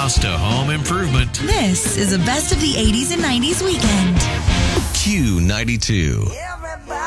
house to home improvement. This is a best of the 80s and 90s weekend. Q92.